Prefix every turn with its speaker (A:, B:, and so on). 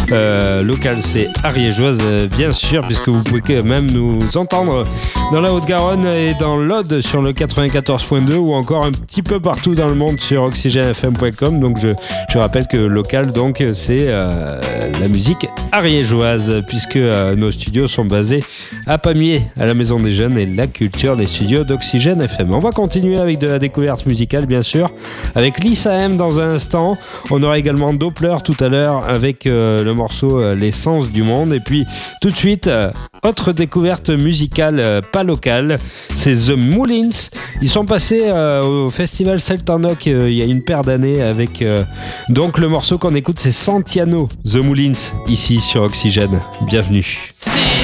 A: Local, c'est ariégeoise, bien sûr, puisque vous pouvez quand même nous entendre dans la Haute-Garonne et dans l'Aude sur le 94.2 ou encore un petit peu partout dans le monde sur oxygenefm.com. Donc je rappelle que Local, donc, c'est la musique ariégeoise, puisque nos studios sont basés à Pamiers, à la Maison des Jeunes et la culture des studios d'Oxygène FM. On va continuer avec de la découverte musicale, bien sûr, avec Lisa M dans un instant. On aura également Doppler tout à l'heure avec le morceau L'essence du monde. Et puis tout de suite, autre découverte musicale pas locale, c'est The Moulins. Ils sont passés au festival Celtanoc il y a une paire d'années avec donc le morceau qu'on écoute, c'est Santiano, The Moulins, ici sur Oxygène. Bienvenue.